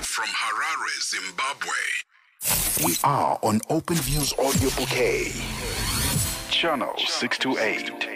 from Harare, Zimbabwe. We are on Open Views Audio Bouquet. Channel 628.